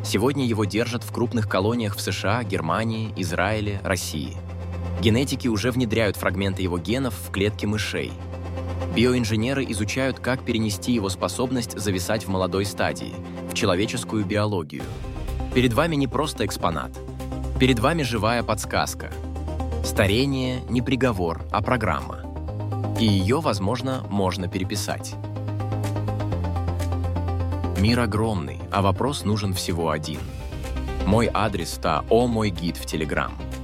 Сегодня его держат в крупных колониях в США, Германии, Израиле, России. Генетики уже внедряют фрагменты его генов в клетки мышей. Биоинженеры изучают, как перенести его способность зависать в молодой стадии, в человеческую биологию. Перед вами не просто экспонат. Перед вами живая подсказка. Старение не приговор, а программа. И ее, возможно, можно переписать. Мир огромный, а вопрос нужен всего один. Мой адрес – ТАО «Мой гид» в Telegram.